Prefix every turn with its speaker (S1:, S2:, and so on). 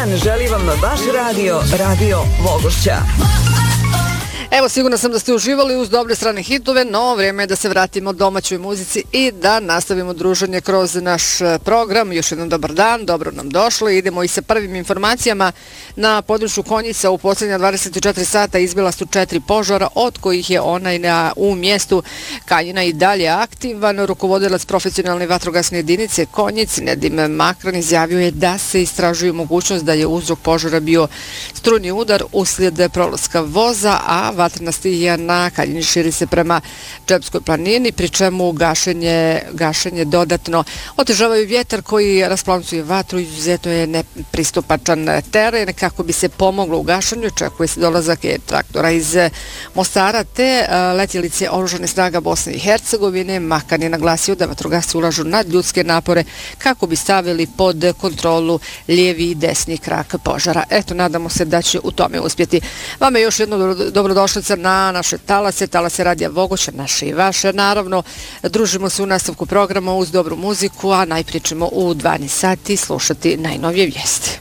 S1: dan želi vam vaš Radio Vogošća.
S2: Evo, sigurno sam da ste uživali uz dobre strane hitove, no vrijeme je da se vratimo domaćoj muzici i da nastavimo druženje kroz naš program. Još jednom dobar dan, dobro nam došli. Idemo i sa prvim informacijama. Na području Konjica u posljednja 24 sata izbila su 4 požara, od kojih je onaj u mjestu Kanjina i dalje aktivan. Rukovodilac profesionalne vatrogasne jedinice Konjic, Nedim Makran, izjavio je da se istražuje mogućnost da je uzrok požara bio strujni udar uslijed prolaska voza, a vatrena stihija na Kanjini širi se prema Čepskoj planini, pri čemu gašenje dodatno otežavaju vjetar koji rasplancuje vatru, izuzetno je nepristupačan teren. Kako bi se pomoglo u gašenju, očekuje se dolazak traktora iz Mostara te letjelice Oružane snaga Bosne i Hercegovine. Makan je naglasio da vatrogasci ulažu nadljudske napore kako bi stavili pod kontrolu lijevi i desni krak požara. Eto, nadamo se da će u tome uspjeti. Vama još jedno dobrodošlica na naše talase Radija Vogošća, naše i vaše. Naravno, družimo se u nastavku programa uz dobru muziku, a najprije ćemo u 12 sati slušati najnovije vijesti.